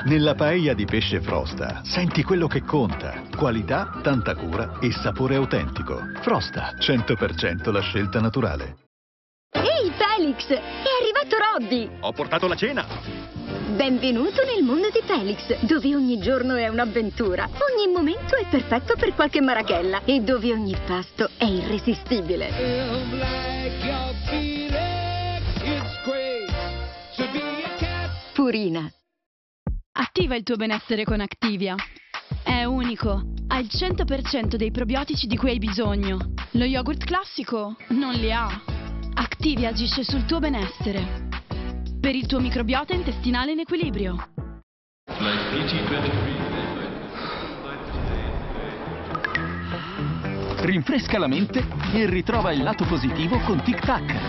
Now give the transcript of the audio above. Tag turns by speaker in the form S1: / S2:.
S1: Nella paella di pesce Frosta senti quello che conta. Qualità, tanta cura e sapore autentico. Frosta, 100% la scelta naturale.
S2: Ehi Felix, è arrivato Roddy!
S3: Ho portato la cena!
S2: Benvenuto nel mondo di Felix, dove ogni giorno è un'avventura, ogni momento è perfetto per qualche marachella e dove ogni pasto è irresistibile. Purina.
S4: Attiva il tuo benessere con Activia. È unico, ha il 100% dei probiotici di cui hai bisogno. Lo yogurt classico non li ha. Activia agisce sul tuo benessere. Per il tuo microbiota intestinale in equilibrio.
S5: Rinfresca la mente e ritrova il lato positivo con Tic Tac.